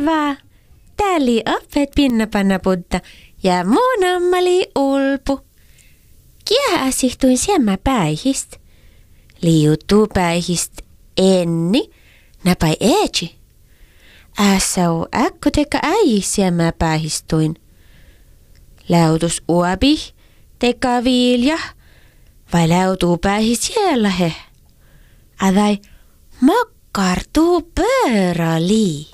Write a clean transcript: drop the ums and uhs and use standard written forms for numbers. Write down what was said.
Tervaa! Tääli oppet pinnapanna putta ja mun ammali ulpu. Kiehä asihtuin siemmä päihist. Liuttuu päihist enni, napai eechi. Ässäu äkko teka äi siemmä päihistuin. Läutus uobi, teka vilja, vai läutuu päihis siellä he. Adai makkartuu pöörali.